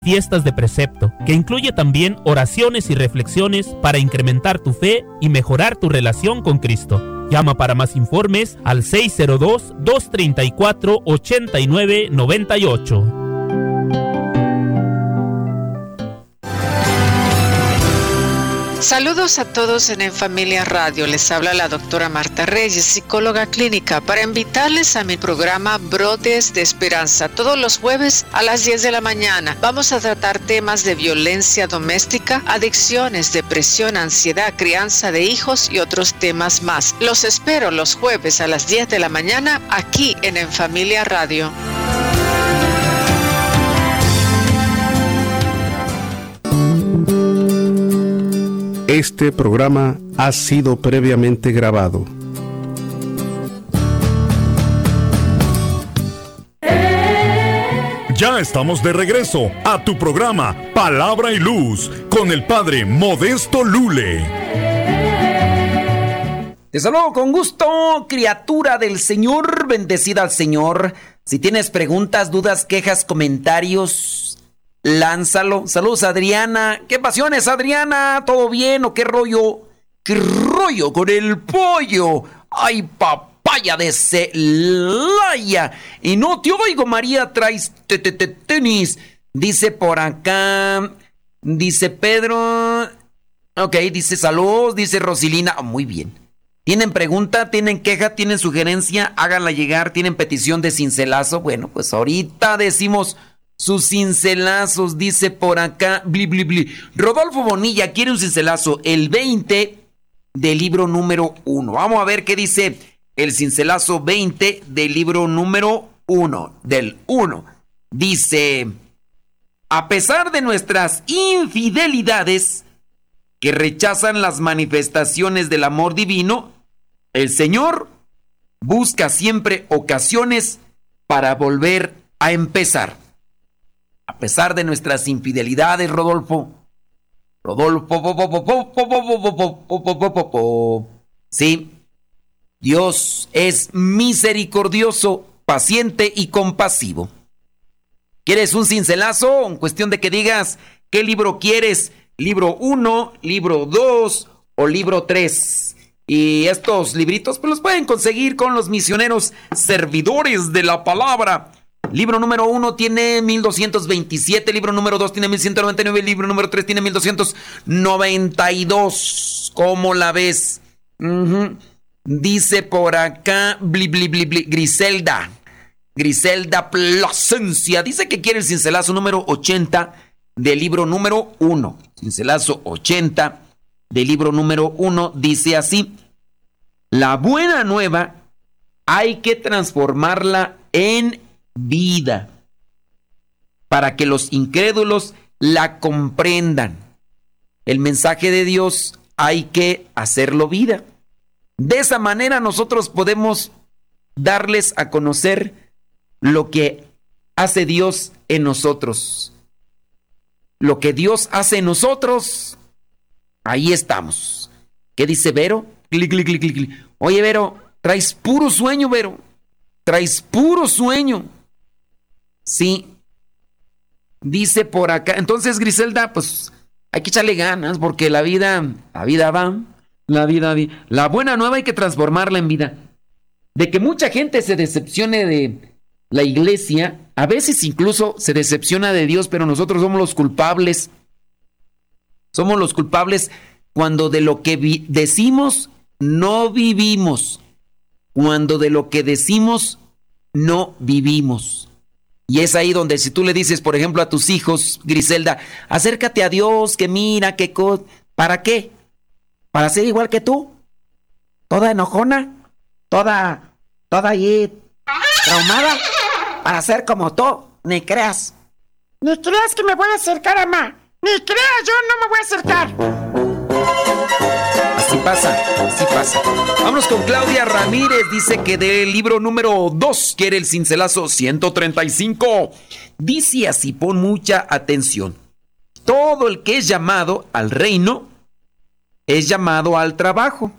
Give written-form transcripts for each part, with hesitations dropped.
Fiestas de Precepto, que incluye también oraciones y reflexiones para incrementar tu fe y mejorar tu relación con Cristo. Llama para más informes al 602-234-8998. Saludos a todos en Familia Radio. Les habla la doctora Marta Reyes, psicóloga clínica, para invitarles a mi programa Brotes de Esperanza. Todos los jueves a las 10 de la mañana vamos a tratar temas de violencia doméstica, adicciones, depresión, ansiedad, crianza de hijos y otros temas más. Los espero los jueves a las 10 de la mañana aquí en Familia Radio. Este programa ha sido previamente grabado. Ya estamos de regreso a tu programa Palabra y Luz con el Padre Modesto Lule. Te saludo con gusto, criatura del Señor, bendecida al Señor. Si tienes preguntas, dudas, quejas, comentarios, lánzalo. Saludos, Adriana. ¿Qué pasiones, Adriana? ¿Todo bien o qué rollo? ¿Qué rollo con el pollo? ¡Ay, papaya de Celaya! Y no te oigo, María, traes tenis. Dice por acá, dice Pedro. Ok, dice saludos, dice Rosilina. Oh, muy bien. ¿Tienen pregunta? ¿Tienen queja? ¿Tienen sugerencia? Háganla llegar. ¿Tienen petición de cincelazo? Bueno, pues ahorita decimos sus cincelazos, dice por acá. Bli, bli, bli. Rodolfo Bonilla quiere un cincelazo, el 20 del libro número 1. Vamos a ver qué dice el cincelazo 20 del libro número 1. Del 1. Dice: a pesar de nuestras infidelidades que rechazan las manifestaciones del amor divino, el Señor busca siempre ocasiones para volver a empezar. A pesar de nuestras infidelidades, Rodolfo. Sí, Dios es misericordioso, paciente y compasivo. ¿Quieres un cincelazo? En cuestión de que digas qué libro quieres. Libro 1, libro 2 o libro 3. Y estos libritos pues los pueden conseguir con los misioneros servidores de la palabra. Libro número 1 tiene 1227, libro número 2 tiene 1199, libro número 3 tiene 1292. ¿Cómo la ves? Dice por acá Griselda Plasencia. Dice que quiere el cincelazo número 80 del libro número 1. Cincelazo 80 del libro número 1 dice así: la buena nueva hay que transformarla en vida para que los incrédulos la comprendan. El mensaje de Dios hay que hacerlo vida. De esa manera nosotros podemos darles a conocer lo que hace Dios en nosotros. Lo que Dios hace en nosotros, ahí estamos. ¿Qué dice Vero? Clic, clic, clic, clic, clic. Oye, Vero, traes puro sueño, Vero. Traes puro sueño. Sí. Dice por acá. Entonces, Griselda, pues hay que echarle ganas porque la vida va. La buena nueva hay que transformarla en vida. De que mucha gente se decepcione de la iglesia, a veces incluso se decepciona de Dios, pero nosotros somos los culpables. Somos los culpables cuando de lo que decimos no vivimos. Cuando de lo que decimos no vivimos. Y es ahí donde si tú le dices, por ejemplo, a tus hijos, Griselda, acércate a Dios, que mira, qué cosa. ¿Para qué? ¿Para ser igual que tú? ¿Toda enojona? ¿Toda ahí traumada? Para ser como tú, ni creas. Ni creas que me voy a acercar, mamá. Ni creas, yo no me voy a acercar. Así pasa. Vámonos con Claudia Ramírez. Dice que del libro número 2 quiere el cincelazo 135. Dice así, pon mucha atención. Todo el que es llamado al reino es llamado al trabajo.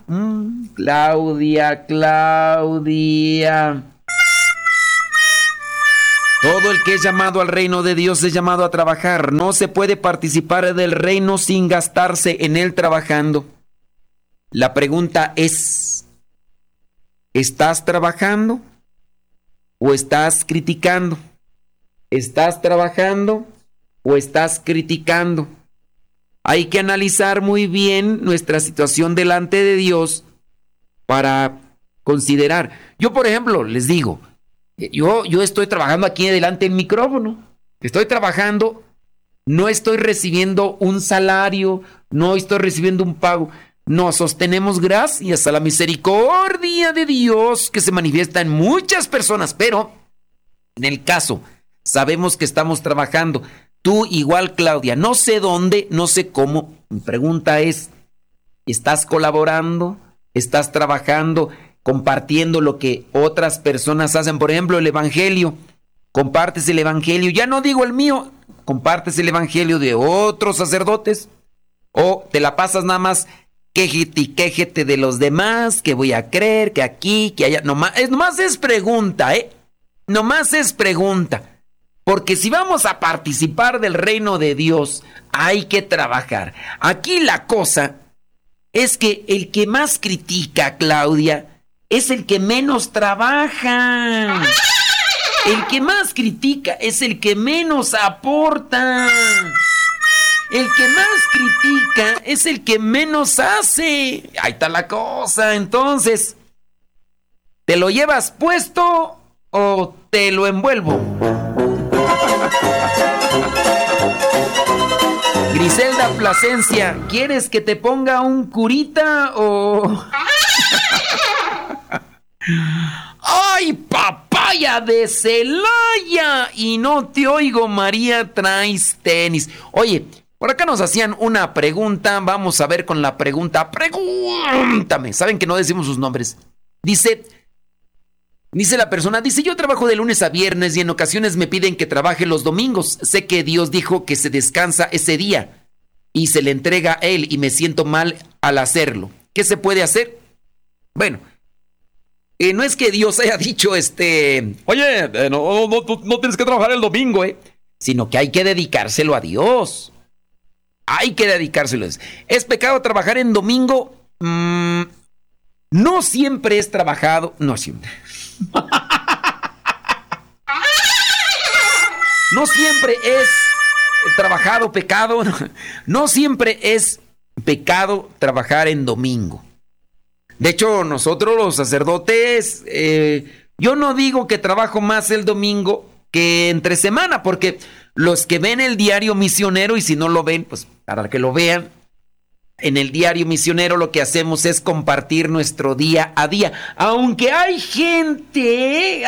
Claudia. Todo el que es llamado al reino de Dios es llamado a trabajar. No se puede participar del reino sin gastarse en él trabajando. La pregunta es, ¿estás trabajando o estás criticando? ¿Estás trabajando o estás criticando? Hay que analizar muy bien nuestra situación delante de Dios para considerar. Yo, por ejemplo, les digo, yo estoy trabajando aquí delante del micrófono. Estoy trabajando, no estoy recibiendo un salario, no estoy recibiendo un pago. Nos sostenemos gracias a la misericordia de Dios que se manifiesta en muchas personas, pero en el caso, sabemos que estamos trabajando. Tú igual, Claudia, no sé dónde, no sé cómo. Mi pregunta es, ¿estás colaborando? ¿Estás trabajando? ¿Compartiendo lo que otras personas hacen? Por ejemplo, el evangelio. Compartes el evangelio. Ya no digo el mío. Compartes el evangelio de otros sacerdotes. O te la pasas nada más quéjete y quéjete de los demás, que voy a creer, que aquí, que allá. Nomás es pregunta, Nomás es pregunta. Porque si vamos a participar del reino de Dios, hay que trabajar. Aquí la cosa es que el que más critica, Claudia, es el que menos trabaja. El que más critica es el que menos aporta. El que más critica es el que menos hace. Ahí está la cosa. Entonces, ¿te lo llevas puesto o te lo envuelvo? Griselda Plasencia, ¿quieres que te ponga un curita o...? ¡Ay, papaya de Celaya! Y no te oigo, María, traes tenis. Oye, por acá nos hacían una pregunta. Vamos a ver con la pregunta. Pregúntame. Saben que no decimos sus nombres. Dice la persona, yo trabajo de lunes a viernes y en ocasiones me piden que trabaje los domingos. Sé que Dios dijo que se descansa ese día y se le entrega a Él y me siento mal al hacerlo. ¿Qué se puede hacer? Bueno, no es que Dios haya dicho, oye, no tienes que trabajar el domingo, sino que hay que dedicárselo a Dios. Hay que dedicárselo. ¿Es pecado trabajar en domingo? No siempre es trabajado, no siempre. No siempre es trabajado pecado. No siempre es pecado trabajar en domingo. De hecho, nosotros los sacerdotes, yo no digo que trabajo más el domingo que entre semana, porque los que ven el diario misionero, y si no lo ven, pues para que lo vean, en el diario misionero lo que hacemos es compartir nuestro día a día. Aunque hay gente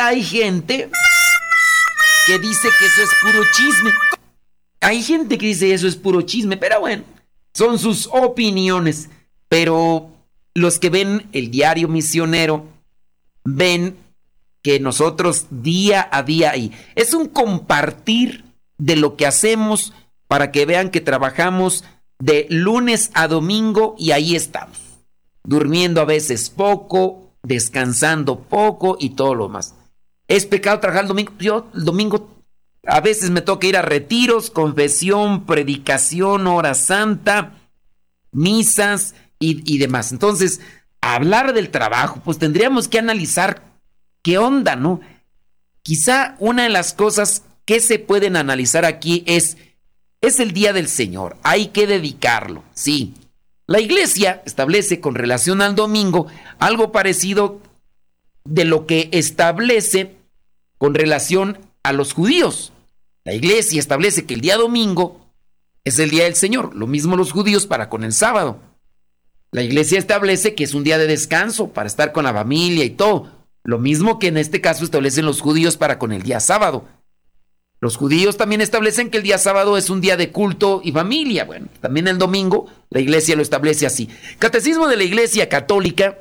que dice que eso es puro chisme. Hay gente que dice eso es puro chisme, pero bueno, son sus opiniones. Pero los que ven el diario misionero ven que nosotros día a día es un compartir de lo que hacemos para que vean que trabajamos de lunes a domingo y ahí estamos, durmiendo a veces poco, descansando poco y todo lo más. ¿Es pecado trabajar el domingo? Yo el domingo a veces me toca ir a retiros, confesión, predicación, hora santa, misas y demás. Entonces, hablar del trabajo, pues tendríamos que analizar qué onda, ¿no? Quizá una de las cosas que se pueden analizar aquí es el día del Señor, hay que dedicarlo, sí. La iglesia establece con relación al domingo algo parecido de lo que establece con relación a los judíos. La iglesia establece que el día domingo es el día del Señor, lo mismo los judíos para con el sábado. La iglesia establece que es un día de descanso para estar con la familia y todo, lo mismo que en este caso establecen los judíos para con el día sábado. Los judíos también establecen que el día sábado es un día de culto y familia. Bueno, también el domingo la iglesia lo establece así. Catecismo de la Iglesia Católica,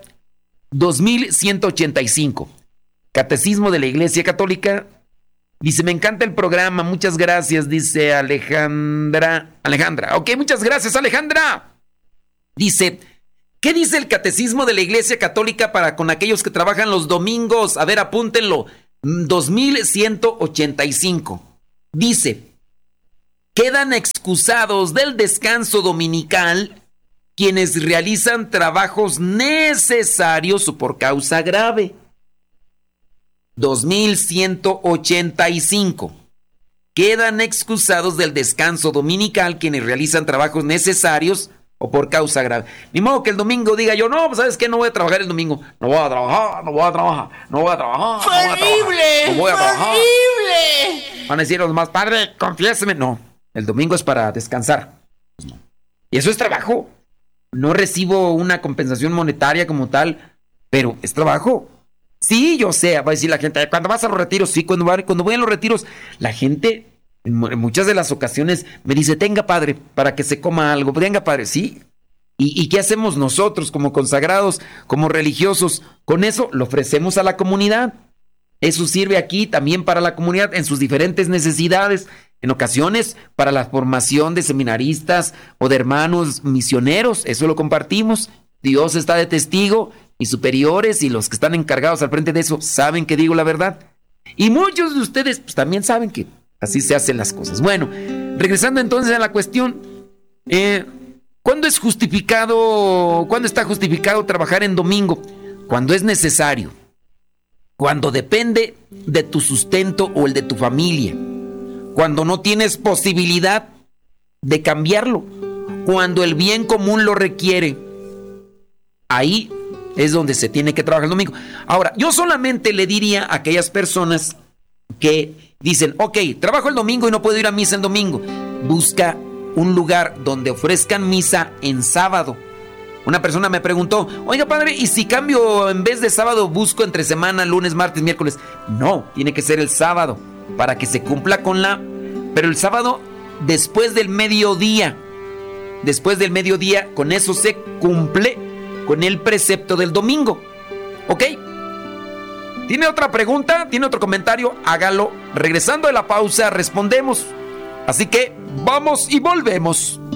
2185. Catecismo de la Iglesia Católica. Dice, me encanta el programa, muchas gracias, dice Alejandra. Ok, muchas gracias, Alejandra. Dice, ¿qué dice el Catecismo de la Iglesia Católica para con aquellos que trabajan los domingos? A ver, apúntenlo. 2185. Dice: quedan excusados del descanso dominical quienes realizan trabajos necesarios o por causa grave. 2185. Quedan excusados del descanso dominical quienes realizan trabajos necesarios o por causa grave. Ni modo que el domingo diga yo, no, pues ¿sabes qué? No voy a trabajar el domingo. No voy a trabajar. ¡Horrible! Van a decir los más, padre, confiéseme. No, el domingo es para descansar. Y eso es trabajo. No recibo una compensación monetaria como tal, pero es trabajo. Sí, yo sé, va a decir la gente, cuando vas a los retiros, sí, cuando voy a los retiros, la gente en muchas de las ocasiones me dice, tenga padre, para que se coma algo, tenga padre, sí. ¿Y qué hacemos nosotros como consagrados, como religiosos? Con eso lo ofrecemos a la comunidad. Eso sirve aquí también para la comunidad en sus diferentes necesidades. En ocasiones para la formación de seminaristas o de hermanos misioneros, eso lo compartimos. Dios está de testigo y superiores y los que están encargados al frente de eso saben que digo la verdad. Y muchos de ustedes pues, también saben que así se hacen las cosas. Bueno, regresando entonces a la cuestión, ¿cuándo está justificado trabajar en domingo? Cuando es necesario, cuando depende de tu sustento o el de tu familia, cuando no tienes posibilidad de cambiarlo, cuando el bien común lo requiere. Ahí es donde se tiene que trabajar el domingo. Ahora, yo solamente le diría a aquellas personas que dicen, ok, trabajo el domingo y no puedo ir a misa el domingo. Busca un lugar donde ofrezcan misa en sábado. Una persona me preguntó, oiga padre, ¿y si cambio en vez de sábado busco entre semana, lunes, martes, miércoles? No, tiene que ser el sábado para que se cumpla con pero el sábado después del mediodía. Después del mediodía, con eso se cumple con el precepto del domingo. ¿Ok? ¿Tiene otra pregunta? ¿Tiene otro comentario? Hágalo. Regresando de la pausa, respondemos. Así que vamos y volvemos.